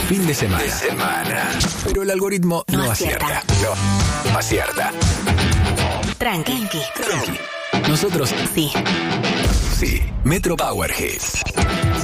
fin de semana. Pero el algoritmo no acierta. No acierta. Tranqui. Nosotros Sí. sí. Metro Power Hits.